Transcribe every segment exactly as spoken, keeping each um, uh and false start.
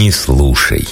не слушай.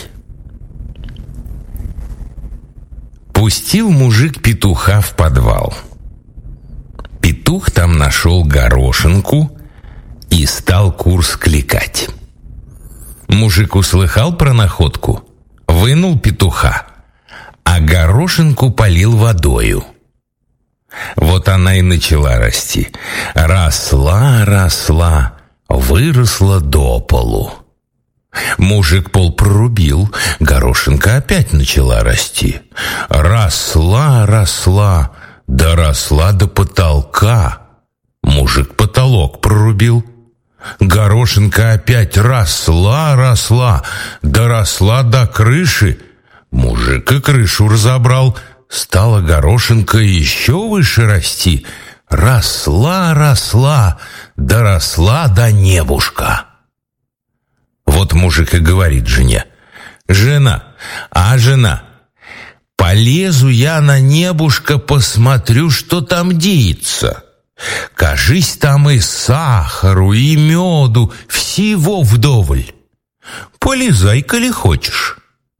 Пустил мужик петуха в подвал. Петух там нашел горошинку и стал курс кликать. Мужик услыхал про находку, вынул петуха, а горошинку полил водою. Вот она и начала расти. Росла, росла, выросла до полу. Мужик пол прорубил, горошинка опять начала расти. Росла, росла, доросла до потолка. Мужик потолок прорубил. Горошинка опять росла, росла, доросла до крыши. Мужик и крышу разобрал. Стала горошинка еще выше расти. Росла, росла, доросла до небушка. Вот мужик и говорит жене: «Жена, а жена, полезу я на небушка, посмотрю, что там деется. Кажись, там и сахару, и меду, всего вдоволь. Полезай, коли хочешь».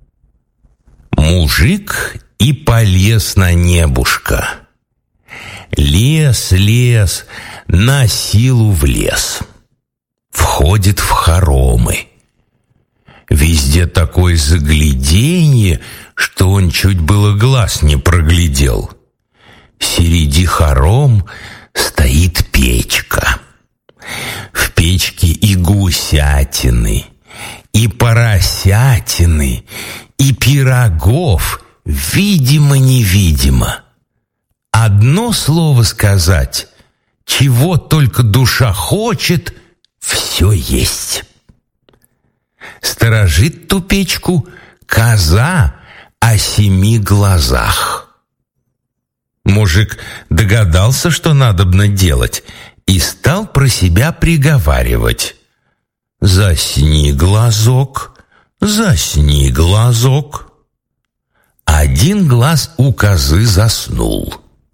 Мужик и полез на небушка. Лес, лес, на силу влез. Входит в хоромы. Везде такое загляденье, что он чуть было глаз не проглядел. Среди хором стоит печка. В печке и гусятины, и поросятины, и пирогов, видимо-невидимо. Одно слово сказать, чего только душа хочет, все есть. Сторожит ту печку коза о семи глазах. Мужик догадался, что надобно делать, и стал про себя приговаривать: «Засни, глазок, засни, глазок». Один глаз у козы заснул.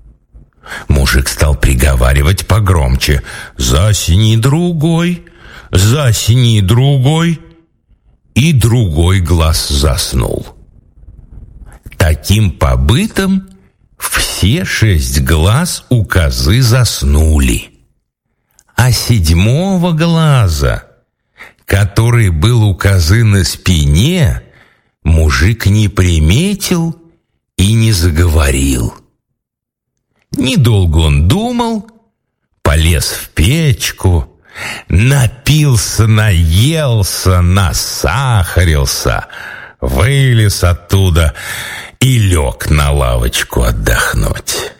Мужик стал приговаривать погромче: «Засни, другой, засни, другой». И другой глаз заснул. Таким побытом все шесть глаз у козы заснули. А седьмого глаза, который был у козы на спине, мужик не приметил и не заговорил. Недолго он думал, полез в печку, напился, наелся, насахарился, вылез оттуда и лег на лавочку отдохнуть.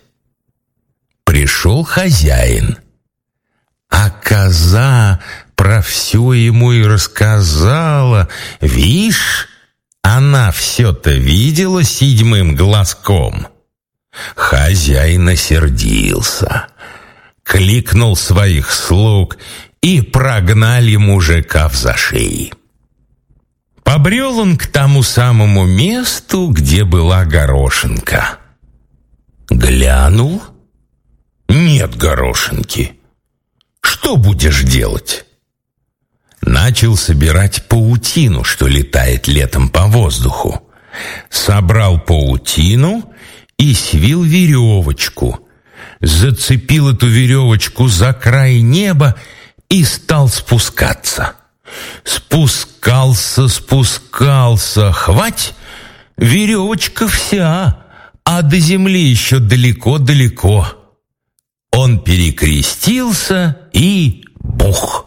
Пришел хозяин, а коза про все ему и рассказала. Вишь, она все-то видела седьмым глазком. Хозяин осердился, кликнул своих слуг, и прогнали мужика в зашей. Побрел он к тому самому месту, где была горошинка. Глянул — нет горошинки. Что будешь делать? Начал собирать паутину, что летает летом по воздуху. Собрал паутину и свил веревочку. Зацепил эту веревочку за край неба и стал спускаться. Спускался, спускался, хвать, веревочка вся, а до земли еще далеко-далеко. Он перекрестился и бух!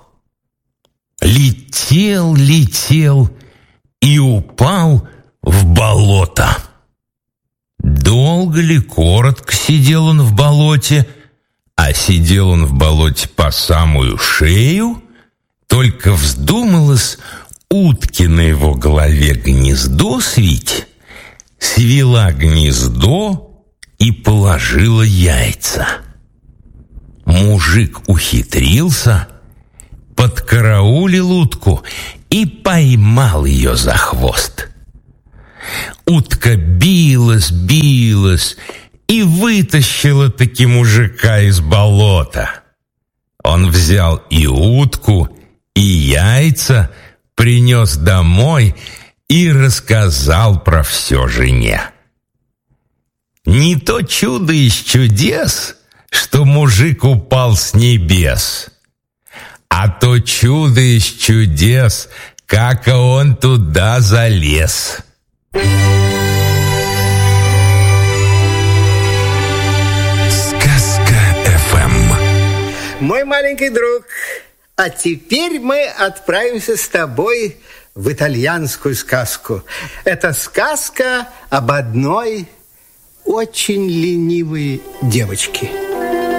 Летел, летел и упал в болото. Долго ли, коротко сидел он в болоте, а сидел он в болоте по самую шею, только вздумалось утке на его голове гнездо свить, свила гнездо и положила яйца. Мужик ухитрился, подкараулил утку и поймал ее за хвост. Утка билась, билась и вытащила таки мужика из болота. Он взял и утку, и яйца, принес домой и рассказал про все жене. Не то чудо из чудес, что мужик упал с небес, а то чудо из чудес, как он туда залез. Мой маленький друг, а теперь мы отправимся с тобой в итальянскую сказку. Это сказка об одной очень ленивой девочке.